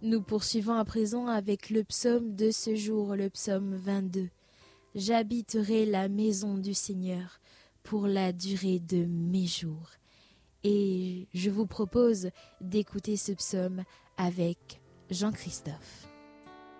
Nous poursuivons à présent avec le psaume de ce jour, le psaume 22. J'habiterai la maison du Seigneur pour la durée de mes jours. Et je vous propose d'écouter ce psaume avec Jean-Christophe.